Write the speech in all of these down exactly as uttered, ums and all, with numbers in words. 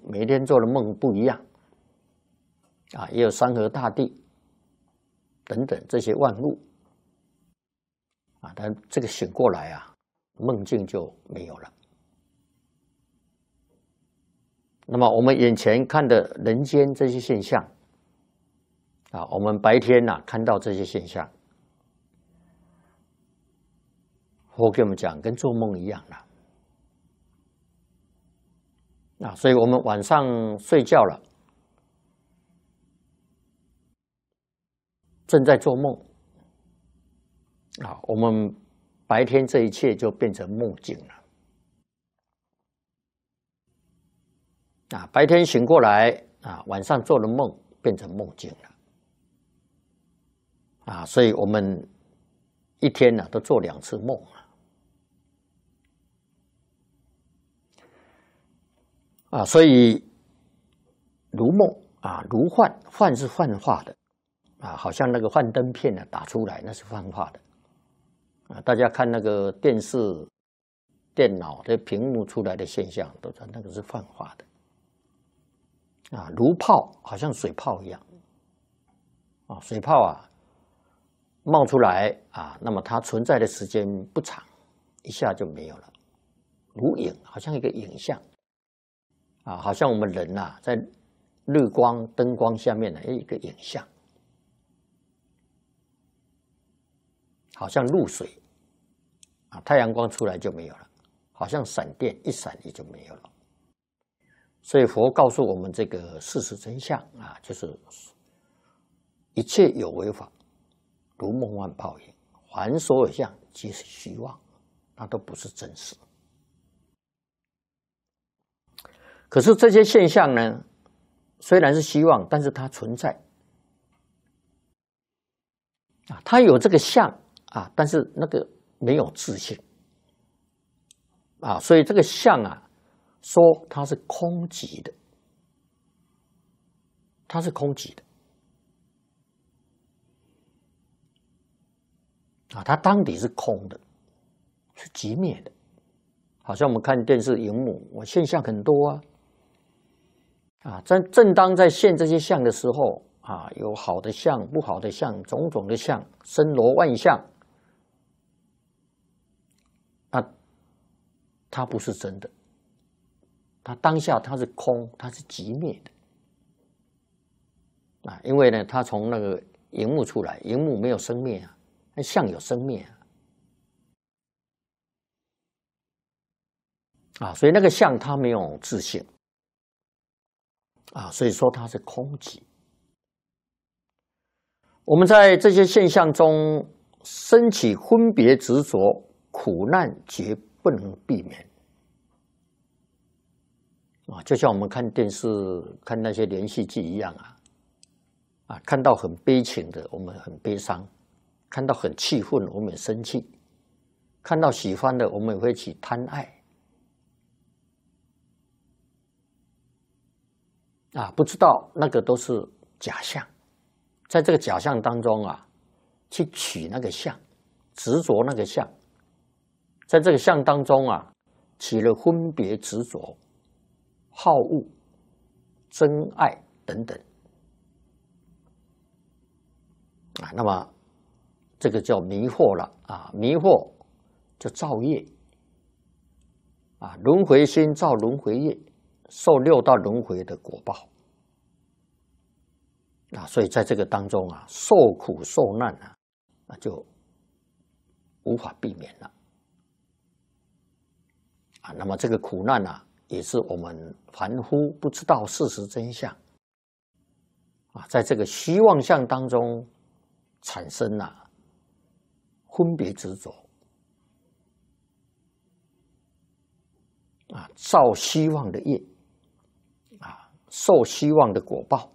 每天做的梦不一样，啊，也有山河大地等等这些万物，啊，但这个醒过来啊，梦境就没有了。那么我们眼前看的人间这些现象，啊，我们白天呐、啊、看到这些现象，佛给我们讲，跟做梦一样了。啊，所以我们晚上睡觉了，正在做梦，啊，我们白天这一切就变成梦境了。啊，白天醒过来，啊，晚上做的梦变成梦境了。啊，所以我们一天呢、啊、都做两次梦啊。啊，所以如梦啊，如幻，幻是幻化的，啊，好像那个幻灯片呢、啊、打出来，那是幻化的。啊，大家看那个电视、电脑的屏幕出来的现象，都说那个是幻化的。啊，如泡，好像水泡一样。啊，水泡啊，冒出来啊，那么它存在的时间不长，一下就没有了。如影，好像一个影像。啊，好像我们人呐、啊，在日光、灯光下面的一个影像，好像露水啊，太阳光出来就没有了，好像闪电一闪也就没有了。所以佛告诉我们这个事实真相啊，就是一切有为法，如梦幻泡影，凡所有相，皆是虚妄，那都不是真实。可是这些现象呢，虽然是虚妄，但是它存在啊，它有这个相啊，但是那个没有自性啊，所以这个相啊，说它是空寂的，它是空寂的啊，它当底是空的，是寂灭的。好像我们看电视荧幕，我现象很多啊。啊，在正当在现这些相的时候啊，有好的相、不好的相，种种的相，森罗万象，那它不是真的，它当下它是空，它是寂灭的啊，因为呢，它从那个荧幕出来，荧幕没有生灭啊，那相有生灭啊，啊，所以那个相它没有自性。啊，所以说它是空寂。我们在这些现象中升起分别执着，苦难绝不能避免。啊，就像我们看电视、看那些连续剧一样啊，啊，看到很悲情的，我们很悲伤；看到很气愤，我们也生气；看到喜欢的，我们也会起贪爱。啊，不知道那个都是假象，在这个假象当中啊，去取那个相，执着那个相，在这个相当中啊，起了分别执着、好恶、真爱等等啊，那么这个叫迷惑了啊，迷惑就造业啊，轮回心造轮回业。受六道轮回的果报啊，所以在这个当中啊，受苦受难啊，那就无法避免了啊。那么这个苦难啊，也是我们凡夫不知道事实真相啊，在这个虚妄相当中产生了、啊、分别执着啊，造虚妄的业。受希望的果报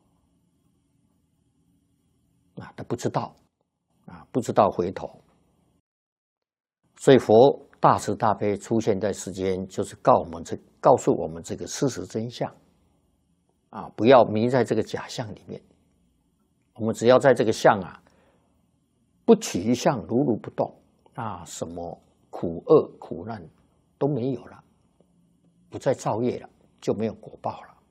啊，他不知道啊，不知道回头，所以佛大慈大悲出现在世间，就是告我们这告诉我们这个事实真相啊，不要迷在这个假象里面。我们只要在这个相啊，不取一相，如如不动啊，什么苦厄苦难都没有了，不再造业了， 就没有果报了。